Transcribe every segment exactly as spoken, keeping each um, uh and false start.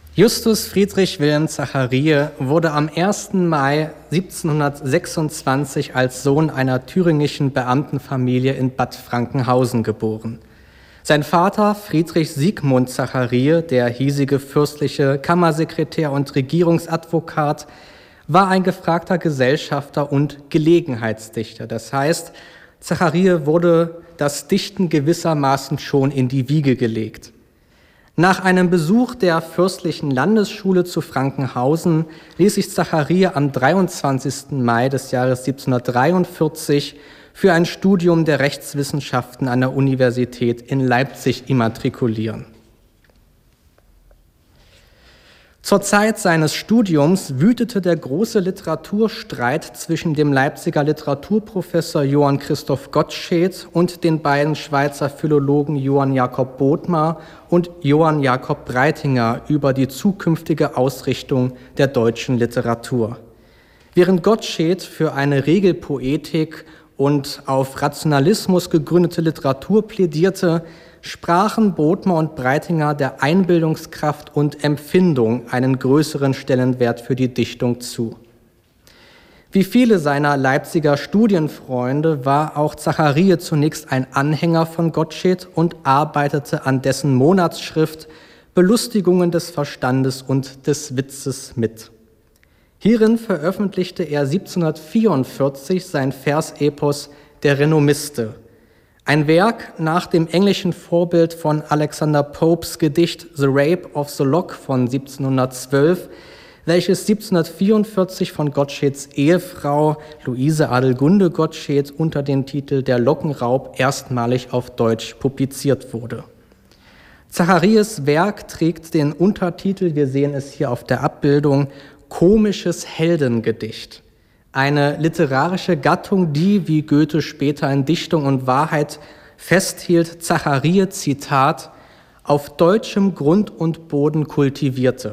Justus Friedrich Wilhelm Zacharie wurde am ersten Mai siebzehnhundertsechsundzwanzig als Sohn einer thüringischen Beamtenfamilie in Bad Frankenhausen geboren. Sein Vater Friedrich Siegmund Zacharie, der hiesige fürstliche Kammersekretär und Regierungsadvokat, war ein gefragter Gesellschafter und Gelegenheitsdichter. Das heißt, Zacharie wurde das Dichten gewissermaßen schon in die Wiege gelegt. Nach einem Besuch der Fürstlichen Landesschule zu Frankenhausen ließ sich Zacharie am dreiundzwanzigsten Mai des Jahres siebzehnhundertdreiundvierzig für ein Studium der Rechtswissenschaften an der Universität in Leipzig immatrikulieren. Zur Zeit seines Studiums wütete der große Literaturstreit zwischen dem Leipziger Literaturprofessor Johann Christoph Gottsched und den beiden Schweizer Philologen Johann Jakob Bodmer und Johann Jakob Breitinger über die zukünftige Ausrichtung der deutschen Literatur. Während Gottsched für eine Regelpoetik und auf Rationalismus gegründete Literatur plädierte, sprachen Bodmer und Breitinger der Einbildungskraft und Empfindung einen größeren Stellenwert für die Dichtung zu. Wie viele seiner Leipziger Studienfreunde war auch Zacharie zunächst ein Anhänger von Gottsched und arbeitete an dessen Monatsschrift Belustigungen des Verstandes und des Witzes mit. Hierin veröffentlichte er siebzehnhundertvierundvierzig sein Versepos Der Renommiste, ein Werk nach dem englischen Vorbild von Alexander Popes Gedicht The Rape of the Lock von siebzehnhundertzwölf, welches siebzehnhundertvierundvierzig von Gottscheds Ehefrau Luise Adelgunde Gottsched unter dem Titel Der Lockenraub erstmalig auf Deutsch publiziert wurde. Zacharies Werk trägt den Untertitel, wir sehen es hier auf der Abbildung, Komisches Heldengedicht. Eine literarische Gattung, die, wie Goethe später in Dichtung und Wahrheit festhielt, Zacharie, Zitat, auf deutschem Grund und Boden kultivierte.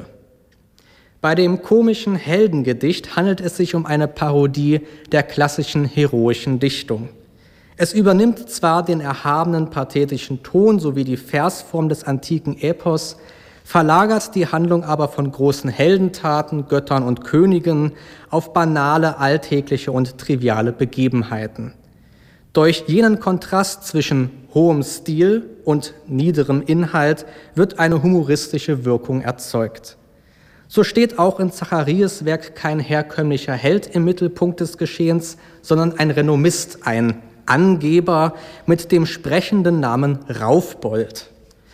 Bei dem komischen Heldengedicht handelt es sich um eine Parodie der klassischen heroischen Dichtung. Es übernimmt zwar den erhabenen pathetischen Ton sowie die Versform des antiken Epos, verlagert die Handlung aber von großen Heldentaten, Göttern und Königen auf banale, alltägliche und triviale Begebenheiten. Durch jenen Kontrast zwischen hohem Stil und niederem Inhalt wird eine humoristische Wirkung erzeugt. So steht auch in Zacharies Werk kein herkömmlicher Held im Mittelpunkt des Geschehens, sondern ein Renommist, ein Angeber mit dem sprechenden Namen Raufbold.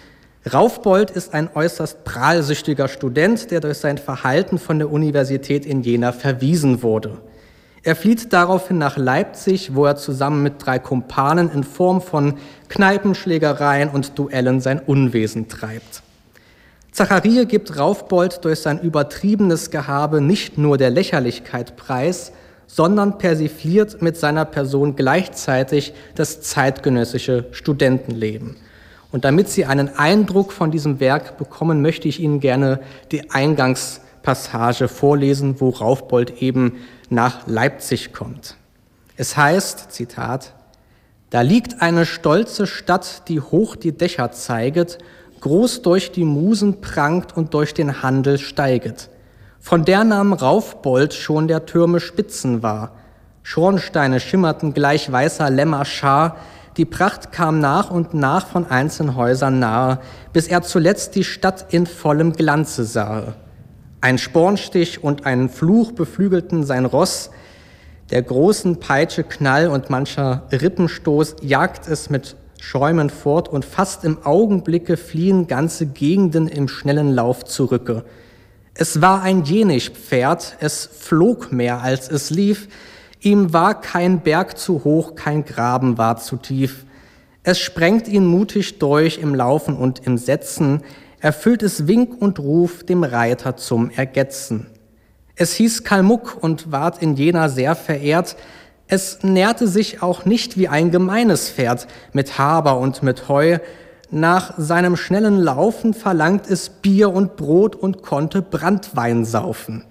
Raufbold ist ein äußerst prahlsüchtiger Student, der durch sein Verhalten von der Universität in Jena verwiesen wurde. Er flieht daraufhin nach Leipzig, wo er zusammen mit drei Kumpanen in Form von Kneipenschlägereien und Duellen sein Unwesen treibt. Zacharie gibt Raufbold durch sein übertriebenes Gehabe nicht nur der Lächerlichkeit preis, sondern persifliert mit seiner Person gleichzeitig das zeitgenössische Studentenleben. Und damit Sie einen Eindruck von diesem Werk bekommen, möchte ich Ihnen gerne die Eingangspassage vorlesen, wo Raufbold eben nach Leipzig kommt. Es heißt, Zitat, da liegt eine stolze Stadt, die hoch die Dächer zeiget, groß durch die Musen prangt und durch den Handel steiget. Von der nahm Raufbold schon der Türme Spitzen wahr. Schornsteine schimmerten gleich weißer Lämmer Schar, die Pracht kam nach und nach von einzelnen Häusern nahe, bis er zuletzt die Stadt in vollem Glanze sahe. Ein Spornstich und ein Fluch beflügelten sein Ross, der großen Peitsche Knall und mancher Rippenstoß jagt es mit Schäumen fort und fast im Augenblicke fliehen ganze Gegenden im schnellen Lauf zurücke. Es war ein Jenisch-Pferd, es flog mehr als es lief, ihm war kein Berg zu hoch, kein Graben war zu tief. Es sprengt ihn mutig durch im Laufen und im Setzen, erfüllt es Wink und Ruf dem Reiter zum Ergetzen. Es hieß Kalmuck und ward in Jena sehr verehrt. Es nährte sich auch nicht wie ein gemeines Pferd mit Haber und mit Heu. Nach seinem schnellen Laufen verlangt es Bier und Brot und konnte Branntwein saufen.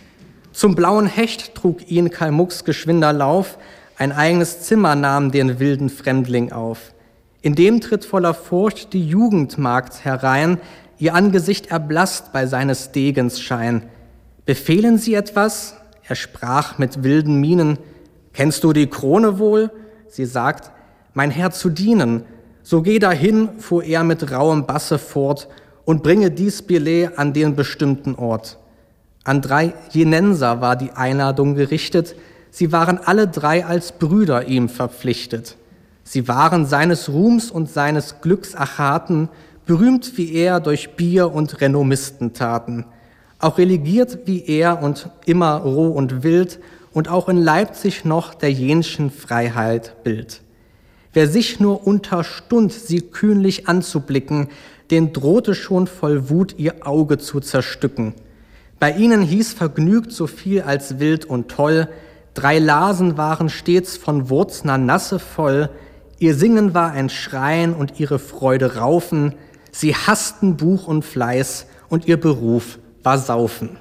Zum blauen Hecht trug ihn Kalmucks geschwinder Lauf, ein eigenes Zimmer nahm den wilden Fremdling auf. In dem tritt voller Furcht die Jugendmagd herein, ihr Angesicht erblasst bei seines Degens Schein. Befehlen Sie etwas? Er sprach mit wilden Mienen. Kennst du die Krone wohl? Sie sagt, mein Herr zu dienen. So geh dahin, fuhr er mit rauem Basse fort, und bringe dies Billett an den bestimmten Ort. An drei Jenenser war die Einladung gerichtet, sie waren alle drei als Brüder ihm verpflichtet. Sie waren seines Ruhms und seines Glücks Achaten, berühmt wie er durch Bier und Renommistentaten, auch religiert wie er und immer roh und wild und auch in Leipzig noch der jenschen Freiheit Bild. Wer sich nur unterstund, sie kühnlich anzublicken, den drohte schon voll Wut ihr Auge zu zerstücken. Bei ihnen hieß vergnügt so viel als wild und toll, drei Lasen waren stets von Wurzner Nasse voll, ihr Singen war ein Schreien und ihre Freude Raufen, sie hassten Buch und Fleiß und ihr Beruf war Saufen.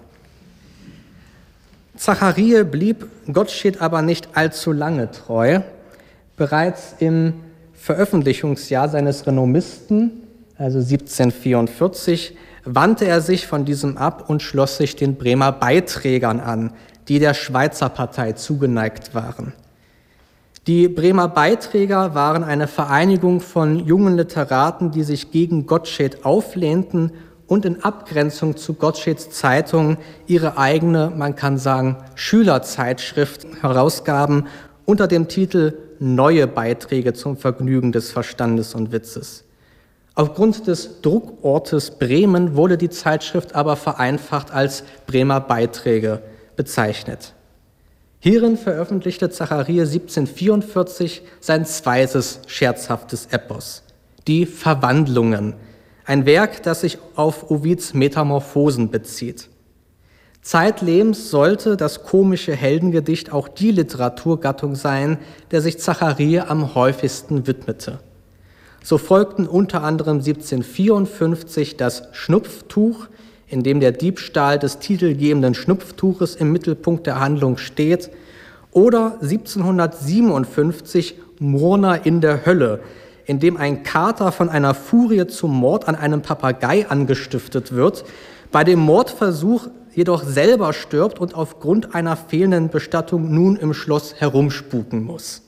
Zacharie blieb Gottsched aber nicht allzu lange treu. Bereits im Veröffentlichungsjahr seines Renommisten, also siebzehnhundertvierundvierzig, wandte er sich von diesem ab und schloss sich den Bremer Beiträgern an, die der Schweizer Partei zugeneigt waren. Die Bremer Beiträger waren eine Vereinigung von jungen Literaten, die sich gegen Gottsched auflehnten und in Abgrenzung zu Gottscheds Zeitung ihre eigene, man kann sagen, Schülerzeitschrift herausgaben unter dem Titel Neue Beiträge zum Vergnügen des Verstandes und Witzes. Aufgrund des Druckortes Bremen wurde die Zeitschrift aber vereinfacht als Bremer Beiträge bezeichnet. Hierin veröffentlichte Zacharie siebzehnhundertvierundvierzig sein zweites scherzhaftes Epos, die Verwandlungen, ein Werk, das sich auf Ovids Metamorphosen bezieht. Zeitlebens sollte das komische Heldengedicht auch die Literaturgattung sein, der sich Zacharie am häufigsten widmete. So folgten unter anderem siebzehnhundertvierundfünfzig das Schnupftuch, in dem der Diebstahl des titelgebenden Schnupftuches im Mittelpunkt der Handlung steht, oder siebzehnhundertsiebenundfünfzig Murner in der Hölle, in dem ein Kater von einer Furie zum Mord an einem Papagei angestiftet wird, bei dem Mordversuch jedoch selber stirbt und aufgrund einer fehlenden Bestattung nun im Schloss herumspuken muss.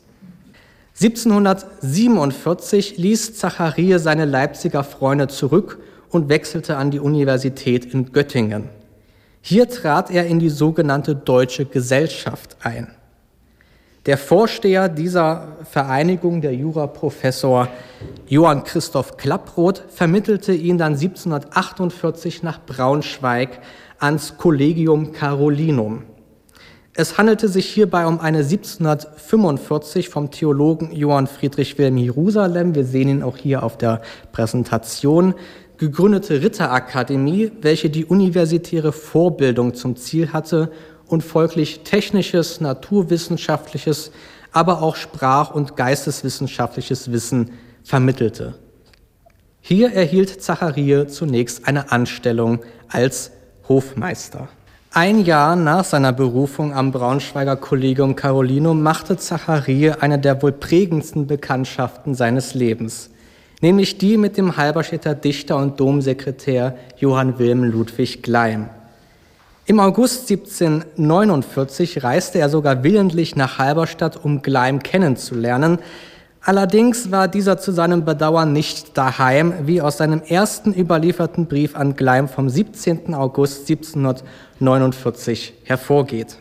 siebzehnhundertsiebenundvierzig ließ Zacharie seine Leipziger Freunde zurück und wechselte an die Universität in Göttingen. Hier trat er in die sogenannte Deutsche Gesellschaft ein. Der Vorsteher dieser Vereinigung, der Juraprofessor Johann Christoph Klapproth, vermittelte ihn dann siebzehnhundertachtundvierzig nach Braunschweig ans Collegium Carolinum. Es handelte sich hierbei um eine siebzehnhundertfünfundvierzig vom Theologen Johann Friedrich Wilhelm Jerusalem, wir sehen ihn auch hier auf der Präsentation, gegründete Ritterakademie, welche die universitäre Vorbildung zum Ziel hatte und folglich technisches, naturwissenschaftliches, aber auch sprach- und geisteswissenschaftliches Wissen vermittelte. Hier erhielt Zacharie zunächst eine Anstellung als Hofmeister. Ein Jahr nach seiner Berufung am Braunschweiger Collegium Carolinum machte Zacharie eine der wohl prägendsten Bekanntschaften seines Lebens, nämlich die mit dem Halberstädter Dichter und Domsekretär Johann Wilhelm Ludwig Gleim. Im August siebzehnhundertneunundvierzig reiste er sogar willentlich nach Halberstadt, um Gleim kennenzulernen. Allerdings war dieser zu seinem Bedauern nicht daheim, wie aus seinem ersten überlieferten Brief an Gleim vom siebzehnten August siebzehnhundertneunundvierzig hervorgeht.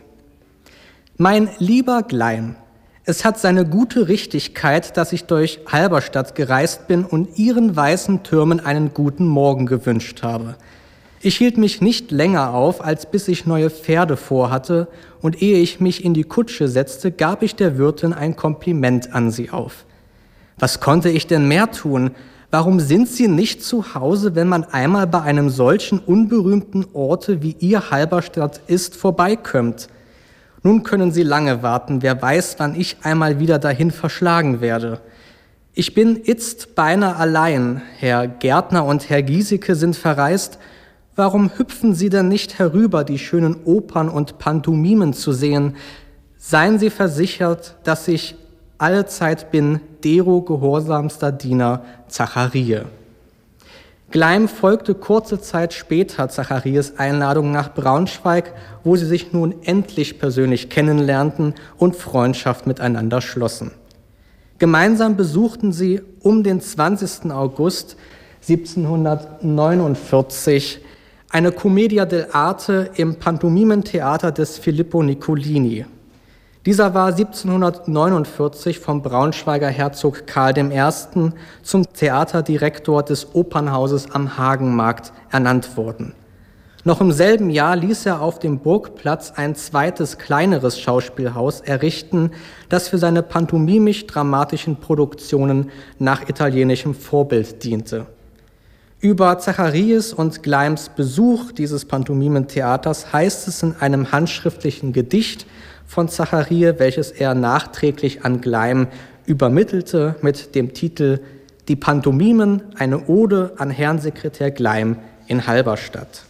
Mein lieber Gleim, es hat seine gute Richtigkeit, dass ich durch Halberstadt gereist bin und Ihren weißen Türmen einen guten Morgen gewünscht habe. Ich hielt mich nicht länger auf, als bis ich neue Pferde vorhatte, und ehe ich mich in die Kutsche setzte, gab ich der Wirtin ein Kompliment an sie auf. Was konnte ich denn mehr tun? Warum sind Sie nicht zu Hause, wenn man einmal bei einem solchen unberühmten Orte, wie Ihr Halberstadt ist, vorbeikömmt? Nun können Sie lange warten, wer weiß, wann ich einmal wieder dahin verschlagen werde. Ich bin itzt beinahe allein, Herr Gärtner und Herr Giesecke sind verreist. Warum hüpfen Sie denn nicht herüber, die schönen Opern und Pantomimen zu sehen? Seien Sie versichert, dass ich allezeit bin, dero gehorsamster Diener Zacharie. Gleim folgte kurze Zeit später Zacharias Einladung nach Braunschweig, wo sie sich nun endlich persönlich kennenlernten und Freundschaft miteinander schlossen. Gemeinsam besuchten sie um den zwanzigsten August siebzehnhundertneunundvierzig eine Commedia dell'arte im Pantomimentheater des Filippo Niccolini. Dieser war siebzehnhundertneunundvierzig vom Braunschweiger Herzog Karl der Erste. Zum Theaterdirektor des Opernhauses am Hagenmarkt ernannt worden. Noch im selben Jahr ließ er auf dem Burgplatz ein zweites, kleineres Schauspielhaus errichten, das für seine pantomimisch-dramatischen Produktionen nach italienischem Vorbild diente. Über Zacharias und Gleims Besuch dieses Pantomimentheaters heißt es in einem handschriftlichen Gedicht von Zacharias, welches er nachträglich an Gleim übermittelte mit dem Titel »Die Pantomimen, eine Ode an Herrn Sekretär Gleim in Halberstadt«.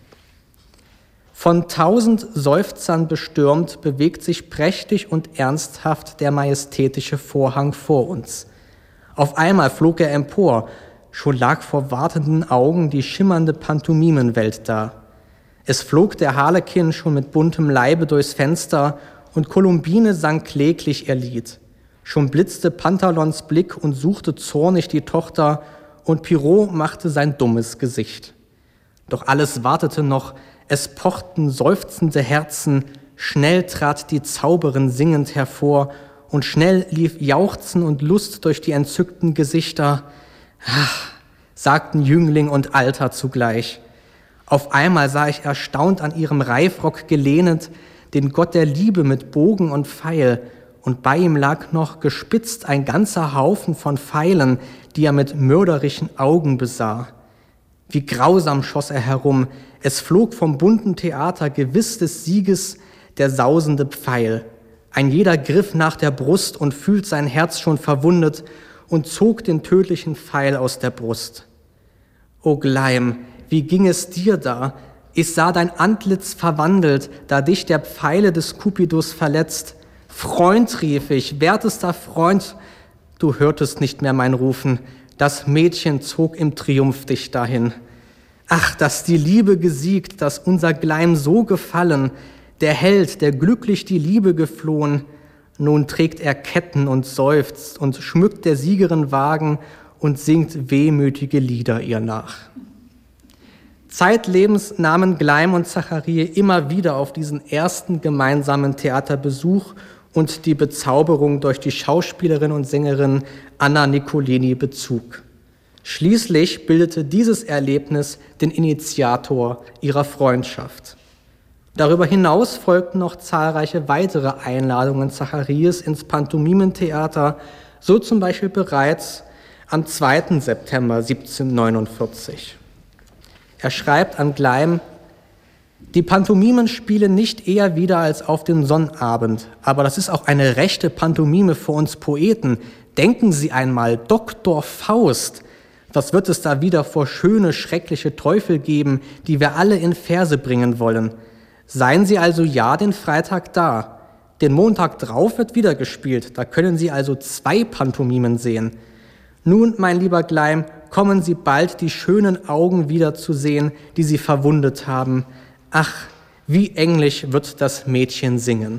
Von tausend Seufzern bestürmt bewegt sich prächtig und ernsthaft der majestätische Vorhang vor uns. Auf einmal flog er empor, schon lag vor wartenden Augen die schimmernde Pantomimenwelt da. Es flog der Harlekin schon mit buntem Leibe durchs Fenster und Columbine sang kläglich ihr Lied. Schon blitzte Pantalons Blick und suchte zornig die Tochter und Pirot machte sein dummes Gesicht. Doch alles wartete noch, es pochten seufzende Herzen, schnell trat die Zauberin singend hervor und schnell lief Jauchzen und Lust durch die entzückten Gesichter. Ach, sagten Jüngling und Alter zugleich. Auf einmal sah ich erstaunt an ihrem Reifrock gelehnet den Gott der Liebe mit Bogen und Pfeil, und bei ihm lag noch gespitzt ein ganzer Haufen von Pfeilen, die er mit mörderischen Augen besah. Wie grausam schoss er herum, es flog vom bunten Theater gewiss des Sieges der sausende Pfeil. Ein jeder griff nach der Brust und fühlt sein Herz schon verwundet und zog den tödlichen Pfeil aus der Brust. O Gleim, wie ging es dir da? Ich sah dein Antlitz verwandelt, da dich der Pfeile des Cupidus verletzt. Freund, rief ich, wertester Freund, du hörtest nicht mehr mein Rufen, das Mädchen zog im Triumph dich dahin. Ach, dass die Liebe gesiegt, dass unser Gleim so gefallen, der Held, der glücklich die Liebe geflohen, nun trägt er Ketten und seufzt und schmückt der Siegerin Wagen und singt wehmütige Lieder ihr nach. Zeitlebens nahmen Gleim und Zacharias immer wieder auf diesen ersten gemeinsamen Theaterbesuch und die Bezauberung durch die Schauspielerin und Sängerin Anna Niccolini Bezug. Schließlich bildete dieses Erlebnis den Initiator ihrer Freundschaft. Darüber hinaus folgten noch zahlreiche weitere Einladungen Zacharias ins Pantomimentheater, so zum Beispiel bereits am zweiten September siebzehnhundertneunundvierzig. Er schreibt an Gleim: Die Pantomimen spielen nicht eher wieder als auf den Sonnabend, aber das ist auch eine rechte Pantomime für uns Poeten. Denken Sie einmal, Doktor Faust, was wird es da wieder vor schöne, schreckliche Teufel geben, die wir alle in Verse bringen wollen? Seien Sie also ja den Freitag da. Den Montag drauf wird wieder gespielt, da können Sie also zwei Pantomimen sehen. Nun, mein lieber Gleim, kommen Sie bald, die schönen Augen wieder zu sehen, die Sie verwundet haben. Ach, wie englisch wird das Mädchen singen.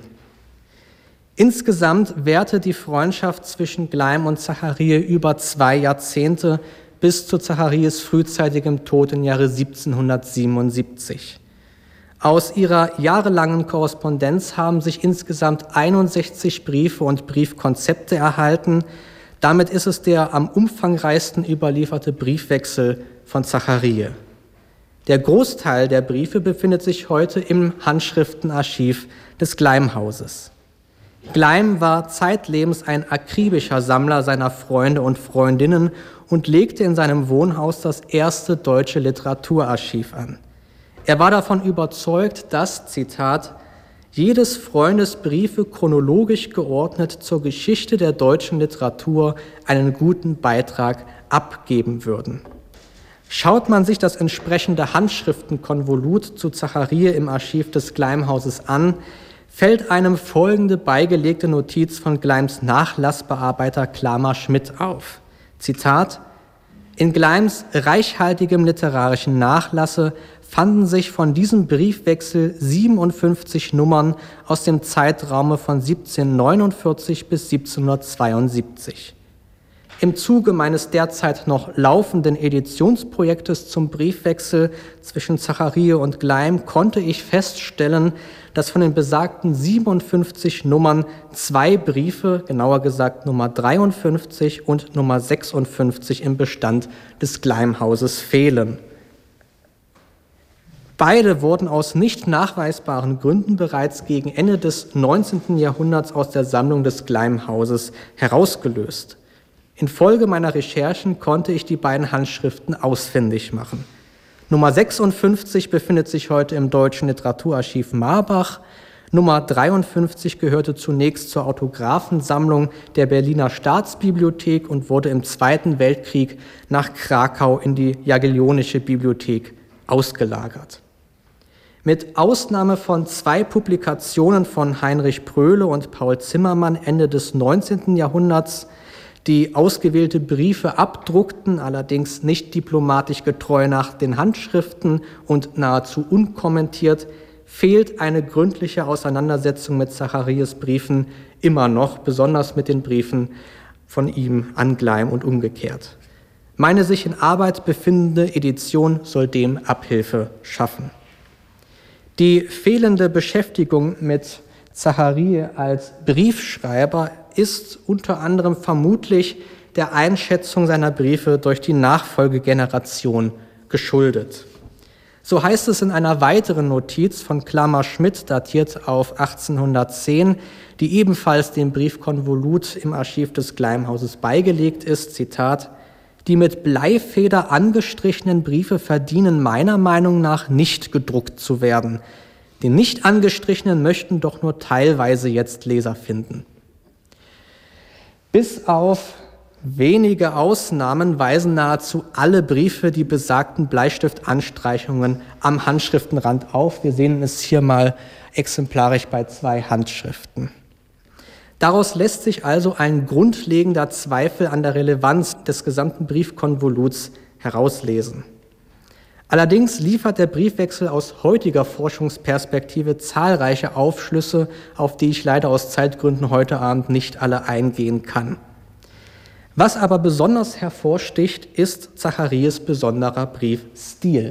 Insgesamt währte die Freundschaft zwischen Gleim und Zacharias über zwei Jahrzehnte bis zu Zacharias frühzeitigem Tod im Jahre siebzehnhundertsiebenundsiebzig. Aus ihrer jahrelangen Korrespondenz haben sich insgesamt einundsechzig Briefe und Briefkonzepte erhalten. Damit ist es der am umfangreichsten überlieferte Briefwechsel von Zacharias. Der Großteil der Briefe befindet sich heute im Handschriftenarchiv des Gleimhauses. Gleim war zeitlebens ein akribischer Sammler seiner Freunde und Freundinnen und legte in seinem Wohnhaus das erste deutsche Literaturarchiv an. Er war davon überzeugt, dass, Zitat, jedes Freundes Briefe chronologisch geordnet zur Geschichte der deutschen Literatur einen guten Beitrag abgeben würden. Schaut man sich das entsprechende Handschriftenkonvolut zu Zacharias im Archiv des Gleimhauses an, fällt einem folgende beigelegte Notiz von Gleims Nachlassbearbeiter Klamer Schmidt auf. Zitat: In Gleims reichhaltigem literarischen Nachlasse fanden sich von diesem Briefwechsel siebenundfünfzig Nummern aus dem Zeitraume von siebzehnhundertneunundvierzig bis siebzehnhundertzweiundsiebzig. Im Zuge meines derzeit noch laufenden Editionsprojektes zum Briefwechsel zwischen Zachariae und Gleim konnte ich feststellen, dass von den besagten siebenundfünfzig Nummern zwei Briefe, genauer gesagt Nummer dreiundfünfzig und Nummer sechsundfünfzig, im Bestand des Gleimhauses fehlen. Beide wurden aus nicht nachweisbaren Gründen bereits gegen Ende des neunzehnten Jahrhunderts aus der Sammlung des Gleimhauses herausgelöst. Infolge meiner Recherchen konnte ich die beiden Handschriften ausfindig machen. Nummer sechsundfünfzig befindet sich heute im Deutschen Literaturarchiv Marbach. Nummer dreiundfünfzig gehörte zunächst zur Autographensammlung der Berliner Staatsbibliothek und wurde im Zweiten Weltkrieg nach Krakau in die Jagiellonische Bibliothek ausgelagert. Mit Ausnahme von zwei Publikationen von Heinrich Pröhle und Paul Zimmermann Ende des neunzehnten Jahrhunderts, die ausgewählte Briefe abdruckten, allerdings nicht diplomatisch getreu nach den Handschriften und nahezu unkommentiert, fehlt eine gründliche Auseinandersetzung mit Zacharias Briefen immer noch, besonders mit den Briefen von ihm an Gleim und umgekehrt. Meine sich in Arbeit befindende Edition soll dem Abhilfe schaffen. Die fehlende Beschäftigung mit Zachariae als Briefschreiber ist unter anderem vermutlich der Einschätzung seiner Briefe durch die Nachfolgegeneration geschuldet. So heißt es in einer weiteren Notiz von Klammer-Schmidt, datiert auf achtzehnhundertzehn, die ebenfalls dem Briefkonvolut im Archiv des Gleimhauses beigelegt ist, Zitat: Die mit Bleifeder angestrichenen Briefe verdienen meiner Meinung nach nicht gedruckt zu werden. Die nicht angestrichenen möchten doch nur teilweise jetzt Leser finden. Bis auf wenige Ausnahmen weisen nahezu alle Briefe die besagten Bleistiftanstreichungen am Handschriftenrand auf. Wir sehen es hier mal exemplarisch bei zwei Handschriften. Daraus lässt sich also ein grundlegender Zweifel an der Relevanz des gesamten Briefkonvoluts herauslesen. Allerdings liefert der Briefwechsel aus heutiger Forschungsperspektive zahlreiche Aufschlüsse, auf die ich leider aus Zeitgründen heute Abend nicht alle eingehen kann. Was aber besonders hervorsticht, ist Zacharias besonderer Briefstil.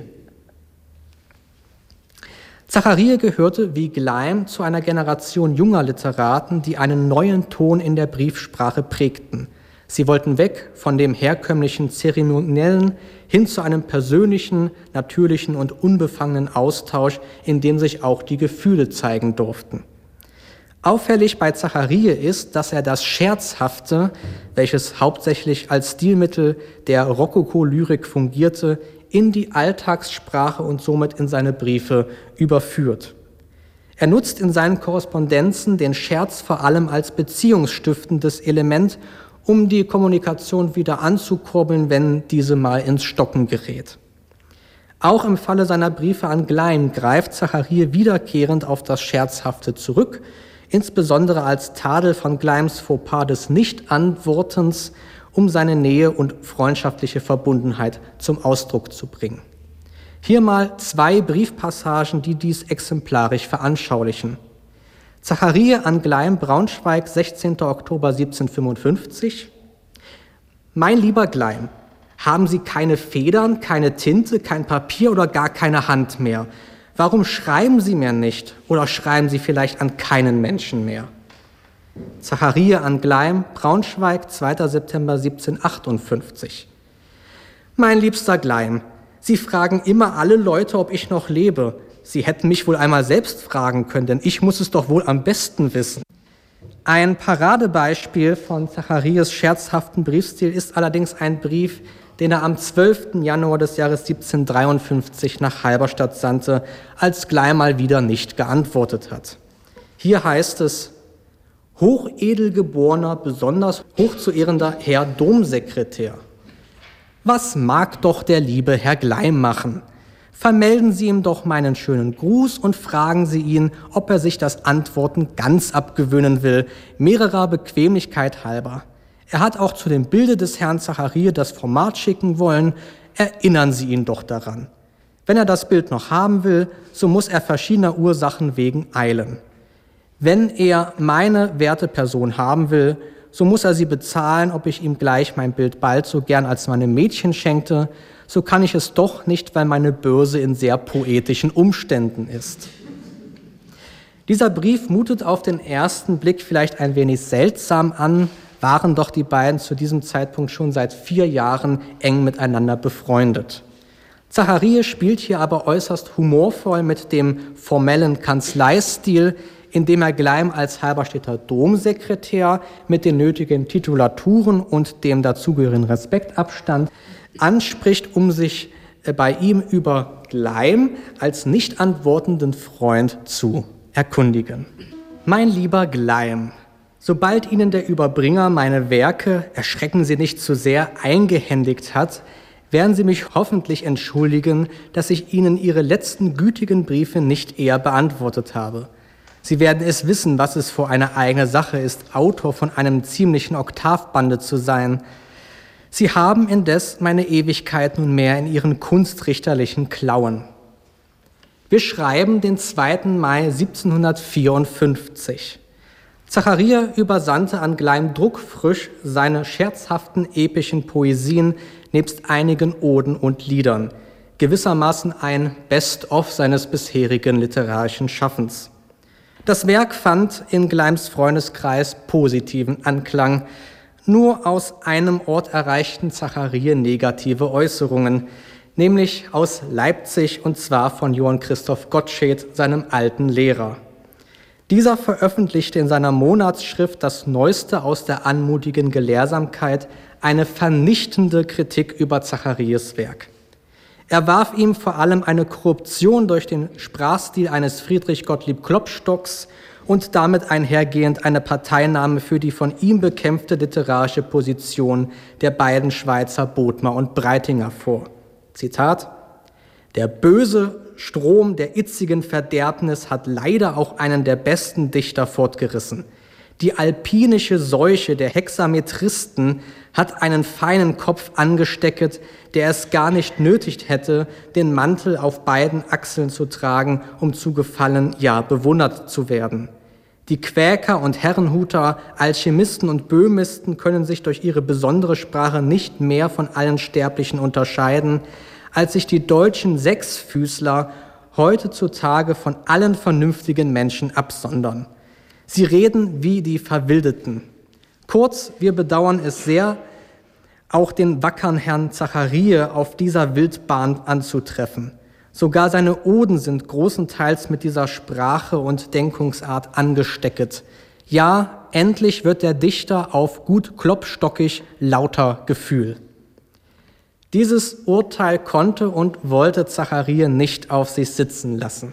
Zachariae gehörte wie Gleim zu einer Generation junger Literaten, die einen neuen Ton in der Briefsprache prägten. Sie wollten weg von dem herkömmlichen Zeremoniellen hin zu einem persönlichen, natürlichen und unbefangenen Austausch, in dem sich auch die Gefühle zeigen durften. Auffällig bei Zachariae ist, dass er das Scherzhafte, welches hauptsächlich als Stilmittel der Rokoko-Lyrik fungierte, in die Alltagssprache und somit in seine Briefe überführt. Er nutzt in seinen Korrespondenzen den Scherz vor allem als beziehungsstiftendes Element, um die Kommunikation wieder anzukurbeln, wenn diese mal ins Stocken gerät. Auch im Falle seiner Briefe an Gleim greift Zachariae wiederkehrend auf das Scherzhafte zurück, insbesondere als Tadel von Gleims Fauxpas des Nichtantwortens, um seine Nähe und freundschaftliche Verbundenheit zum Ausdruck zu bringen. Hier mal zwei Briefpassagen, die dies exemplarisch veranschaulichen. Zachariae an Gleim, Braunschweig, sechzehnten Oktober siebzehnhundertfünfundfünfzig. Mein lieber Gleim, haben Sie keine Federn, keine Tinte, kein Papier oder gar keine Hand mehr? Warum schreiben Sie mir nicht oder schreiben Sie vielleicht an keinen Menschen mehr? Zachariae an Gleim, Braunschweig, zweiten September siebzehnhundertachtundfünfzig. Mein liebster Gleim, Sie fragen immer alle Leute, ob ich noch lebe. Sie hätten mich wohl einmal selbst fragen können, denn ich muss es doch wohl am besten wissen. Ein Paradebeispiel von Zacharias scherzhaften Briefstil ist allerdings ein Brief, den er am zwölften Januar des Jahres siebzehnhundertdreiundfünfzig nach Halberstadt sandte, als Gleim mal wieder nicht geantwortet hat. Hier heißt es: Hochedelgeborener, besonders hochzuehrender Herr Domsekretär. Was mag doch der liebe Herr Gleim machen? Vermelden Sie ihm doch meinen schönen Gruß und fragen Sie ihn, ob er sich das Antworten ganz abgewöhnen will, mehrerer Bequemlichkeit halber. Er hat auch zu dem Bilde des Herrn Zachariah das Format schicken wollen. Erinnern Sie ihn doch daran. Wenn er das Bild noch haben will, so muss er verschiedener Ursachen wegen eilen. Wenn er meine werte Person haben will, so muss er sie bezahlen, ob ich ihm gleich mein Bild bald so gern als meinem Mädchen schenkte, so kann ich es doch nicht, weil meine Börse in sehr poetischen Umständen ist. Dieser Brief mutet auf den ersten Blick vielleicht ein wenig seltsam an, waren doch die beiden zu diesem Zeitpunkt schon seit vier Jahren eng miteinander befreundet. Zachariah spielt hier aber äußerst humorvoll mit dem formellen Kanzleistil, indem er Gleim als Halberstädter Domsekretär mit den nötigen Titulaturen und dem dazugehörigen Respektabstand anspricht, um sich bei ihm über Gleim als nicht antwortenden Freund zu erkundigen. Mein lieber Gleim, sobald Ihnen der Überbringer meine Werke, erschrecken Sie nicht zu sehr, eingehändigt hat, werden Sie mich hoffentlich entschuldigen, dass ich Ihnen Ihre letzten gütigen Briefe nicht eher beantwortet habe. Sie werden es wissen, was es für eine eigene Sache ist, Autor von einem ziemlichen Oktavbande zu sein. Sie haben indes meine Ewigkeit nunmehr in Ihren kunstrichterlichen Klauen. Wir schreiben den zweiten Mai siebzehnhundertvierundfünfzig. Zachariah übersandte an Gleim druckfrisch seine scherzhaften epischen Poesien nebst einigen Oden und Liedern, gewissermaßen ein Best-of seines bisherigen literarischen Schaffens. Das Werk fand in Gleims Freundeskreis positiven Anklang. Nur aus einem Ort erreichten Zachariah negative Äußerungen, nämlich aus Leipzig, und zwar von Johann Christoph Gottsched, seinem alten Lehrer. Dieser veröffentlichte in seiner Monatsschrift Das Neueste aus der anmutigen Gelehrsamkeit eine vernichtende Kritik über Zacharias Werk. Er warf ihm vor allem eine Korruption durch den Sprachstil eines Friedrich Gottlieb Klopstocks und damit einhergehend eine Parteinahme für die von ihm bekämpfte literarische Position der beiden Schweizer Bodmer und Breitinger vor. Zitat: Der böse Strom der itzigen Verderbnis hat leider auch einen der besten Dichter fortgerissen. Die alpinische Seuche der Hexametristen hat einen feinen Kopf angestecket, der es gar nicht nötig hätte, den Mantel auf beiden Achseln zu tragen, um zu gefallen, ja bewundert zu werden. Die Quäker und Herrenhuter, Alchemisten und Böhmisten können sich durch ihre besondere Sprache nicht mehr von allen Sterblichen unterscheiden, als sich die deutschen Sechsfüßler heutzutage von allen vernünftigen Menschen absondern. Sie reden wie die Verwildeten. Kurz, wir bedauern es sehr, auch den wackern Herrn Zachariah auf dieser Wildbahn anzutreffen. Sogar seine Oden sind großenteils mit dieser Sprache und Denkungsart angestecket. Ja, endlich wird der Dichter auf gut klopstockig lauter Gefühl. Dieses Urteil konnte und wollte Zachariah nicht auf sich sitzen lassen.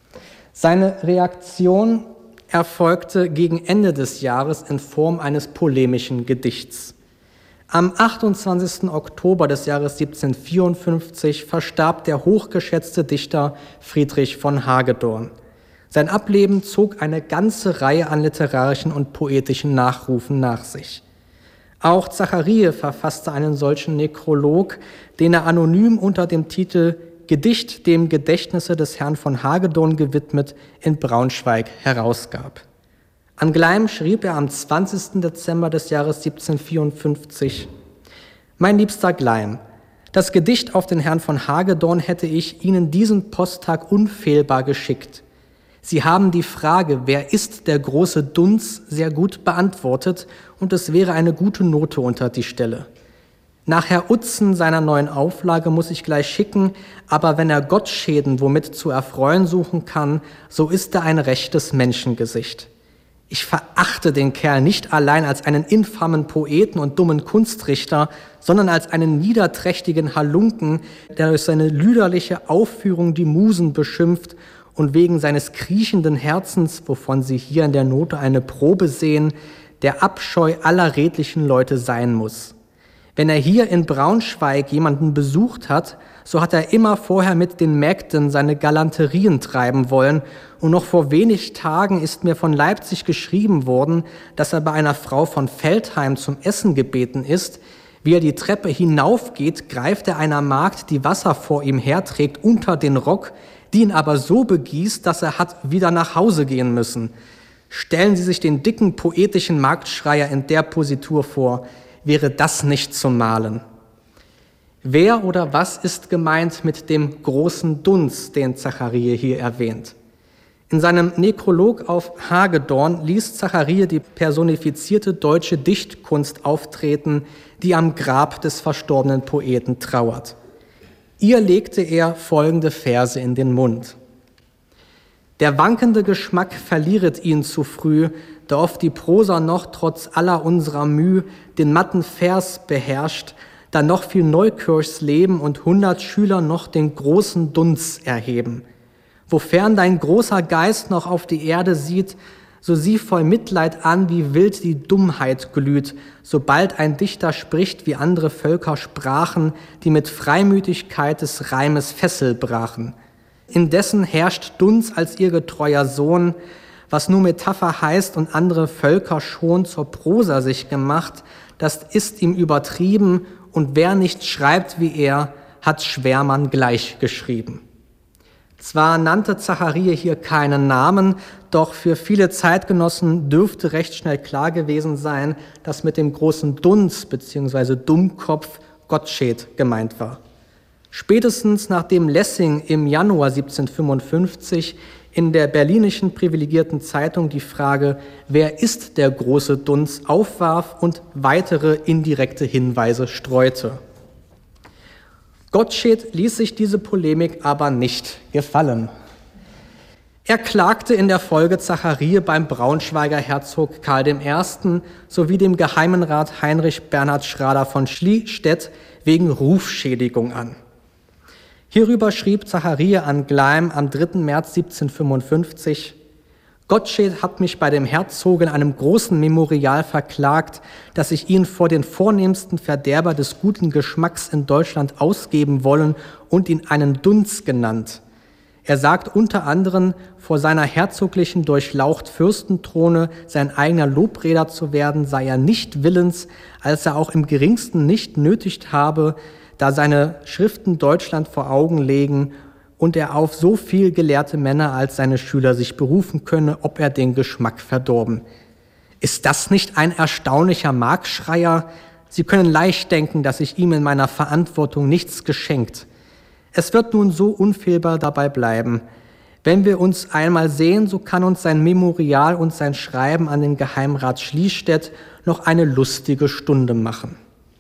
Seine Reaktion erfolgte gegen Ende des Jahres in Form eines polemischen Gedichts. Am achtundzwanzigsten Oktober des Jahres siebzehnhundertvierundfünfzig verstarb der hochgeschätzte Dichter Friedrich von Hagedorn. Sein Ableben zog eine ganze Reihe an literarischen und poetischen Nachrufen nach sich. Auch Zachariah verfasste einen solchen Nekrolog, den er anonym unter dem Titel Gedicht dem Gedächtnisse des Herrn von Hagedorn gewidmet in Braunschweig herausgab. An Gleim schrieb er am zwanzigsten Dezember des Jahres siebzehnhundertvierundfünfzig: Mein liebster Gleim, das Gedicht auf den Herrn von Hagedorn hätte ich Ihnen diesen Posttag unfehlbar geschickt. Sie haben die Frage, wer ist der große Dunz, sehr gut beantwortet, und es wäre eine gute Note unter die Stelle. Nach Herr Utzen seiner neuen Auflage muss ich gleich schicken, aber wenn er Gottscheden womit zu erfreuen suchen kann, so ist er ein rechtes Menschengesicht. Ich verachte den Kerl nicht allein als einen infamen Poeten und dummen Kunstrichter, sondern als einen niederträchtigen Halunken, der durch seine lüderliche Aufführung die Musen beschimpft und wegen seines kriechenden Herzens, wovon Sie hier in der Note eine Probe sehen, der Abscheu aller redlichen Leute sein muss. Wenn er hier in Braunschweig jemanden besucht hat, so hat er immer vorher mit den Mägden seine Galanterien treiben wollen. Und noch vor wenig Tagen ist mir von Leipzig geschrieben worden, dass er bei einer Frau von Veltheim zum Essen gebeten ist. Wie er die Treppe hinaufgeht, greift er einer Magd, die Wasser vor ihm herträgt, unter den Rock, die ihn aber so begießt, dass er hat wieder nach Hause gehen müssen. Stellen Sie sich den dicken, poetischen Marktschreier in der Positur vor. Wäre das nicht zum Malen? Wer oder was ist gemeint mit dem großen Dunz, den Zacharie hier erwähnt? In seinem Nekrolog auf Hagedorn ließ Zacharie die personifizierte deutsche Dichtkunst auftreten, die am Grab des verstorbenen Poeten trauert. Ihr legte er folgende Verse in den Mund. Der wankende Geschmack verlieret ihn zu früh, da oft die Prosa noch trotz aller unserer Müh den matten Vers beherrscht, da noch viel Neukirchs leben und hundert Schüler noch den großen Dunz erheben. Wofern dein großer Geist noch auf die Erde sieht, so sieh voll Mitleid an, wie wild die Dummheit glüht, sobald ein Dichter spricht, wie andere Völker sprachen, die mit Freimütigkeit des Reimes Fessel brachen. Indessen herrscht Dunz als ihr getreuer Sohn, was nur Metapher heißt und andere Völker schon zur Prosa sich gemacht, das ist ihm übertrieben, und wer nicht schreibt wie er, hat Schwermann gleich geschrieben. Zwar nannte Zacharie hier keinen Namen, doch für viele Zeitgenossen dürfte recht schnell klar gewesen sein, dass mit dem großen Dunz bzw. Dummkopf Gottsched gemeint war. Spätestens nachdem Lessing im Januar siebzehnhundertfünfundfünfzig in der Berlinischen Privilegierten Zeitung die Frage, wer ist der große Dunz, aufwarf und weitere indirekte Hinweise streute. Gottsched ließ sich diese Polemik aber nicht gefallen. Er klagte in der Folge Zacharie beim Braunschweiger Herzog Karl I. sowie dem Geheimenrat Heinrich Bernhard Schrader von Schliestädt wegen Rufschädigung an. Hierüber schrieb Zacharie an Gleim am dritten März siebzehnhundertfünfundfünfzig: Gottsched hat mich bei dem Herzog in einem großen Memorial verklagt, dass ich ihn vor den vornehmsten Verderber des guten Geschmacks in Deutschland ausgeben wollen und ihn einen Dunz genannt. Er sagt unter anderem, vor seiner herzoglichen durchlaucht Fürstenthrone sein eigener Lobredner zu werden, sei er nicht willens, als er auch im geringsten nicht nötigt habe, da seine Schriften Deutschland vor Augen legen und er auf so viel gelehrte Männer als seine Schüler sich berufen könne, ob er den Geschmack verdorben. Ist das nicht ein erstaunlicher Marktschreier? Sie können leicht denken, dass ich ihm in meiner Verantwortung nichts geschenkt. Es wird nun so unfehlbar dabei bleiben. Wenn wir uns einmal sehen, so kann uns sein Memorial und sein Schreiben an den Geheimrat Schliestädt noch eine lustige Stunde machen.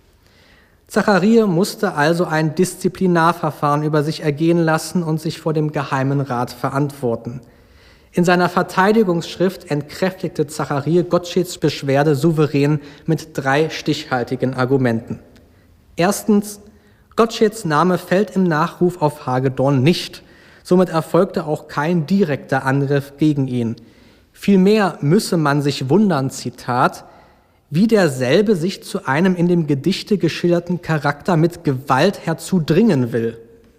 Zacharie musste also ein Disziplinarverfahren über sich ergehen lassen und sich vor dem Geheimen Rat verantworten. In seiner Verteidigungsschrift entkräftigte Zacharie Gottscheds Beschwerde souverän mit drei stichhaltigen Argumenten. Erstens, Gottscheds Name fällt im Nachruf auf Hagedorn nicht. Somit erfolgte auch kein direkter Angriff gegen ihn. Vielmehr müsse man sich wundern, Zitat, wie derselbe sich zu einem in dem Gedichte geschilderten Charakter mit Gewalt herzudringen will.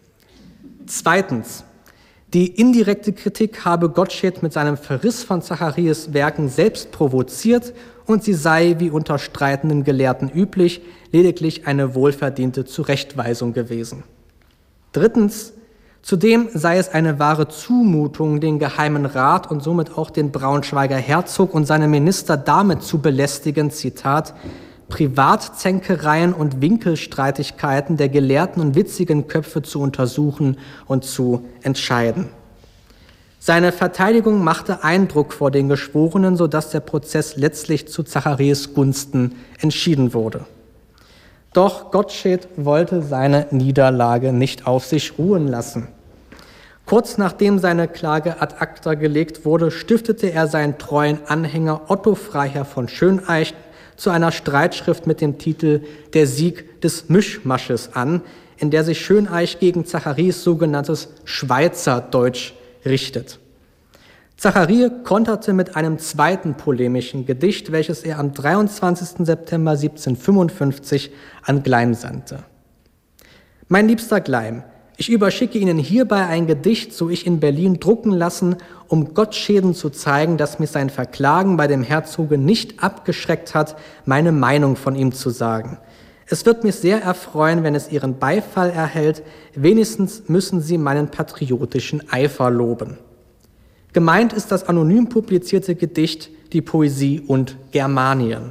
Zweitens, die indirekte Kritik habe Gottsched mit seinem Verriss von Zacharies Werken selbst provoziert und sie sei, wie unter streitenden Gelehrten üblich, lediglich eine wohlverdiente Zurechtweisung gewesen. Drittens, zudem sei es eine wahre Zumutung, den Geheimen Rat und somit auch den Braunschweiger Herzog und seine Minister damit zu belästigen, Zitat, Privatzänkereien und Winkelstreitigkeiten der gelehrten und witzigen Köpfe zu untersuchen und zu entscheiden. Seine Verteidigung machte Eindruck vor den Geschworenen, sodass der Prozess letztlich zu Zacharies Gunsten entschieden wurde. Doch Gottsched wollte seine Niederlage nicht auf sich ruhen lassen. Kurz nachdem seine Klage ad acta gelegt wurde, stiftete er seinen treuen Anhänger Otto Freiherr von Schöneich zu einer Streitschrift mit dem Titel »Der Sieg des Mischmasches« an, in der sich Schöneich gegen Zacharies sogenanntes Schweizerdeutsch richtet. Zachariah konterte mit einem zweiten polemischen Gedicht, welches er am dreiundzwanzigsten September siebzehnhundertfünfundfünfzig an Gleim sandte. Mein liebster Gleim, ich überschicke Ihnen hierbei ein Gedicht, so ich in Berlin drucken lassen, um Gottscheden zu zeigen, dass mich sein Verklagen bei dem Herzoge nicht abgeschreckt hat, meine Meinung von ihm zu sagen. Es wird mich sehr erfreuen, wenn es Ihren Beifall erhält, wenigstens müssen Sie meinen patriotischen Eifer loben. Gemeint ist das anonym publizierte Gedicht Die Poesie und Germanien.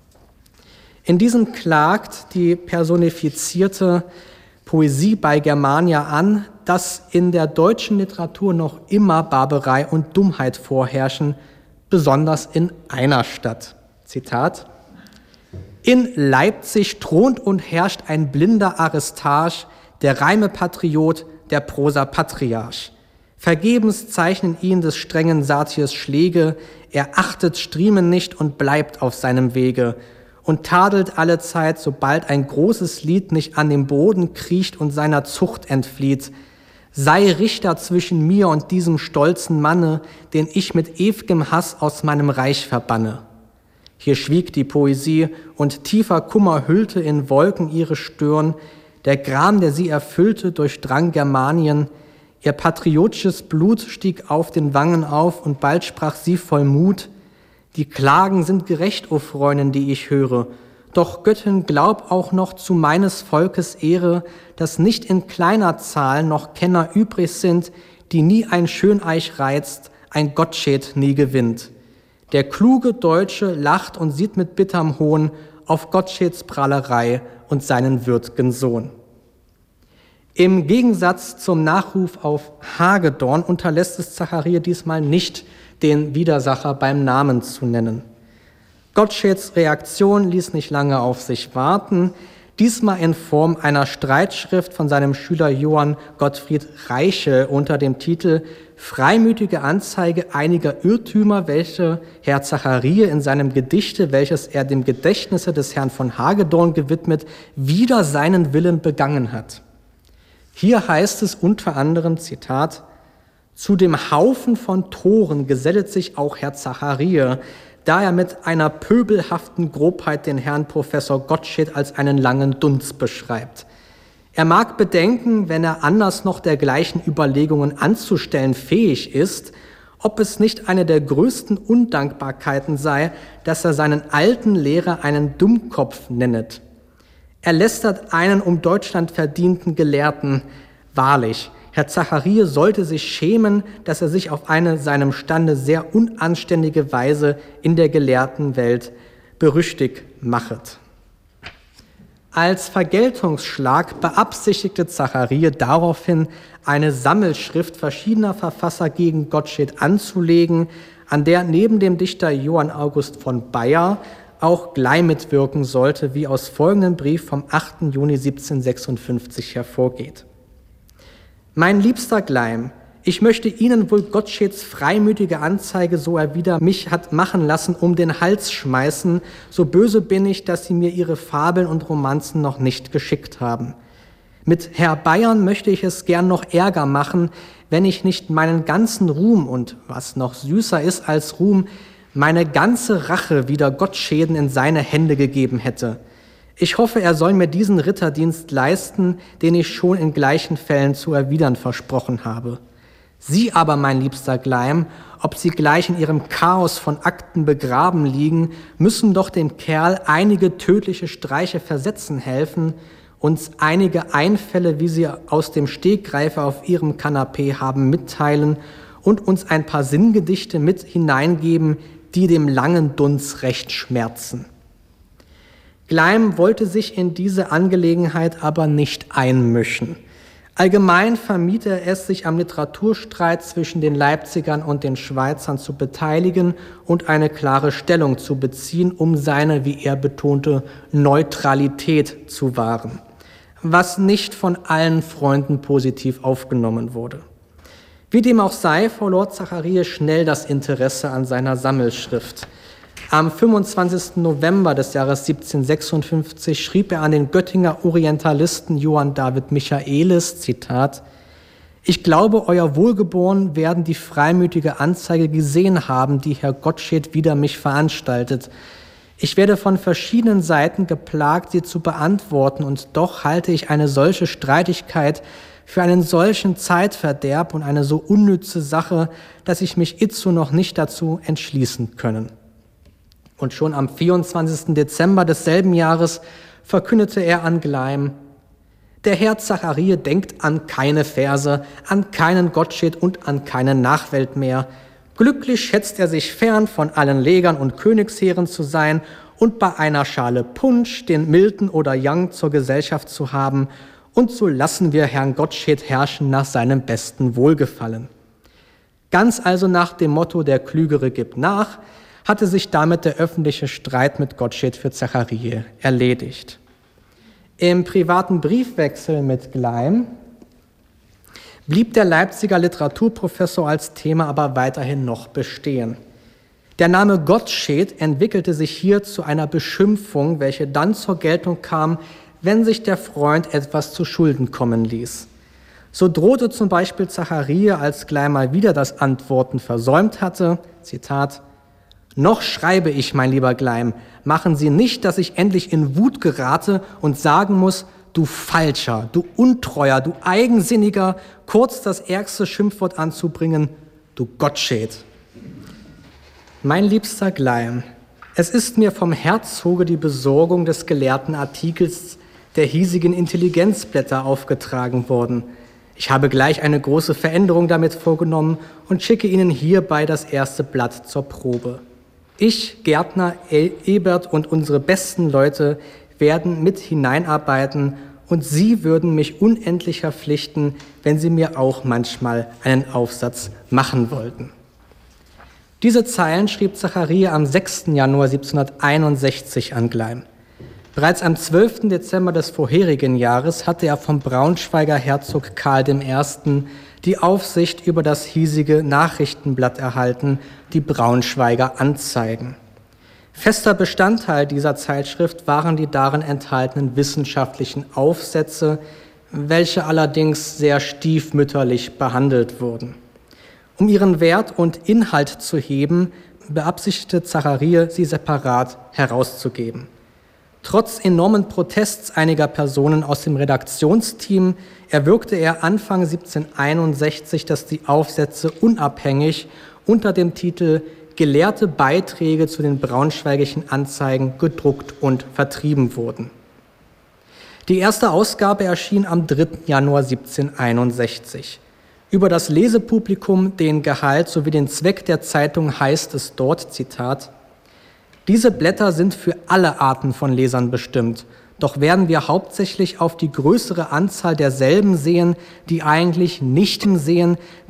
In diesem klagt die personifizierte Poesie bei Germania an, dass in der deutschen Literatur noch immer Barbarei und Dummheit vorherrschen, besonders in einer Stadt. Zitat: In Leipzig thront und herrscht ein blinder Aristarch, der Reime-Patriot, der Prosa-Patriarch. Vergebens zeichnen ihn des strengen Satirs Schläge, er achtet Striemen nicht und bleibt auf seinem Wege und tadelt allezeit, sobald ein großes Lied nicht an dem Boden kriecht und seiner Zucht entflieht. Sei Richter zwischen mir und diesem stolzen Manne, den ich mit ew'gem Hass aus meinem Reich verbanne. Hier schwieg die Poesie und tiefer Kummer hüllte in Wolken ihre Stirn. Der Gram, der sie erfüllte, durchdrang Germanien. Ihr patriotisches Blut stieg auf den Wangen auf und bald sprach sie voll Mut: Die Klagen sind gerecht, o Freundin, die ich höre. Doch Göttin, glaub auch noch zu meines Volkes Ehre, dass nicht in kleiner Zahl noch Kenner übrig sind, die nie ein Schöneich reizt, ein Gottsched nie gewinnt. Der kluge Deutsche lacht und sieht mit bitterm Hohn auf Gottscheds Prahlerei und seinen würd'gen Sohn. Im Gegensatz zum Nachruf auf Hagedorn unterlässt es Zachariah diesmal nicht, den Widersacher beim Namen zu nennen. Gottscheds Reaktion ließ nicht lange auf sich warten, diesmal in Form einer Streitschrift von seinem Schüler Johann Gottfried Reiche unter dem Titel »Freimütige Anzeige einiger Irrtümer, welche Herr Zachariah in seinem Gedichte, welches er dem Gedächtnisse des Herrn von Hagedorn gewidmet, wider seinen Willen begangen hat.« Hier heißt es unter anderem, Zitat: »Zu dem Haufen von Toren gesellet sich auch Herr Zachariah, da er mit einer pöbelhaften Grobheit den Herrn Professor Gottsched als einen langen Dunst beschreibt. Er mag bedenken, wenn er anders noch dergleichen Überlegungen anzustellen fähig ist, ob es nicht eine der größten Undankbarkeiten sei, dass er seinen alten Lehrer einen Dummkopf nennet. Er lästert einen um Deutschland verdienten Gelehrten. Wahrlich, Herr Zachariah sollte sich schämen, dass er sich auf eine seinem Stande sehr unanständige Weise in der Gelehrtenwelt berüchtigt machet.« Als Vergeltungsschlag beabsichtigte Zachariah daraufhin, eine Sammelschrift verschiedener Verfasser gegen Gottsched anzulegen, an der neben dem Dichter Johann August von Bayer auch Gleim mitwirken sollte, wie aus folgendem Brief vom achten Juni siebzehnhundertsechsundfünfzig hervorgeht. »Mein liebster Gleim, ich möchte Ihnen wohl Gottscheds freimütige Anzeige, so er wieder mich hat machen lassen, um den Hals schmeißen, so böse bin ich, dass Sie mir Ihre Fabeln und Romanzen noch nicht geschickt haben. Mit Herr Bayern möchte ich es gern noch ärger machen, wenn ich nicht meinen ganzen Ruhm und, was noch süßer ist als Ruhm, meine ganze Rache wider Gottscheden in seine Hände gegeben hätte. Ich hoffe, er soll mir diesen Ritterdienst leisten, den ich schon in gleichen Fällen zu erwidern versprochen habe. Sie aber, mein liebster Gleim, ob Sie gleich in Ihrem Chaos von Akten begraben liegen, müssen doch dem Kerl einige tödliche Streiche versetzen helfen, uns einige Einfälle, wie sie aus dem Stegreife auf Ihrem Kanapee haben, mitteilen und uns ein paar Sinngedichte mit hineingeben, die dem langen Dunst recht schmerzen.« Gleim wollte sich in diese Angelegenheit aber nicht einmischen. Allgemein vermied er es, sich am Literaturstreit zwischen den Leipzigern und den Schweizern zu beteiligen und eine klare Stellung zu beziehen, um seine, wie er betonte, Neutralität zu wahren, was nicht von allen Freunden positiv aufgenommen wurde. Wie dem auch sei, verlor Zachariah schnell das Interesse an seiner Sammelschrift. Am fünfundzwanzigsten November des Jahres siebzehnhundertsechsundfünfzig schrieb er an den Göttinger Orientalisten Johann David Michaelis, Zitat: Ich glaube, euer Wohlgeboren werden die freimütige Anzeige gesehen haben, die Herr Gottsched wider mich veranstaltet. Ich werde von verschiedenen Seiten geplagt, sie zu beantworten, und doch halte ich eine solche Streitigkeit für einen solchen Zeitverderb und eine so unnütze Sache, dass ich mich itzo noch nicht dazu entschließen können. Und schon am vierundzwanzigsten Dezember desselben Jahres verkündete er an Gleim: Der Herr Zacharie denkt an keine Verse, an keinen Gottsched und an keine Nachwelt mehr. Glücklich schätzt er sich fern von allen Legern und Königsheeren zu sein und bei einer Schale Punsch den Milton oder Young zur Gesellschaft zu haben, und so lassen wir Herrn Gottsched herrschen nach seinem besten Wohlgefallen. Ganz also nach dem Motto, der Klügere gibt nach, hatte sich damit der öffentliche Streit mit Gottsched für Zacharie erledigt. Im privaten Briefwechsel mit Gleim blieb der Leipziger Literaturprofessor als Thema aber weiterhin noch bestehen. Der Name Gottsched entwickelte sich hier zu einer Beschimpfung, welche dann zur Geltung kam, wenn sich der Freund etwas zu Schulden kommen ließ. So drohte zum Beispiel Zacharie, als Gleim mal wieder das Antworten versäumt hatte, Zitat: Noch schreibe ich, mein lieber Gleim, machen Sie nicht, dass ich endlich in Wut gerate und sagen muss, du Falscher, du Untreuer, du Eigensinniger, kurz das ärgste Schimpfwort anzubringen, du Gottsched. Mein liebster Gleim, es ist mir vom Herzoge die Besorgung des gelehrten Artikels der hiesigen Intelligenzblätter aufgetragen worden. Ich habe gleich eine große Veränderung damit vorgenommen und schicke Ihnen hierbei das erste Blatt zur Probe. Ich, Gärtner, Ebert und unsere besten Leute werden mit hineinarbeiten, und Sie würden mich unendlich verpflichten, wenn Sie mir auch manchmal einen Aufsatz machen wollten. Diese Zeilen schrieb Zacharie am sechsten Januar siebzehnhunderteinundsechzig an Gleim. Bereits am zwölften Dezember des vorherigen Jahres hatte er vom Braunschweiger Herzog Karl der Erste die Aufsicht über das hiesige Nachrichtenblatt erhalten, die Braunschweiger Anzeigen. Fester Bestandteil dieser Zeitschrift waren die darin enthaltenen wissenschaftlichen Aufsätze, welche allerdings sehr stiefmütterlich behandelt wurden. Um ihren Wert und Inhalt zu heben, beabsichtigte Zacharie, sie separat herauszugeben. Trotz enormen Protests einiger Personen aus dem Redaktionsteam erwirkte er Anfang siebzehnhunderteinundsechzig, dass die Aufsätze unabhängig unter dem Titel Gelehrte Beiträge zu den Braunschweigischen Anzeigen gedruckt und vertrieben wurden. Die erste Ausgabe erschien am dritten Januar siebzehnhunderteinundsechzig. Über das Lesepublikum, den Gehalt sowie den Zweck der Zeitung heißt es dort, Zitat: Diese Blätter sind für alle Arten von Lesern bestimmt, doch werden wir hauptsächlich auf die größere Anzahl derselben sehen, die eigentlich nicht sehen,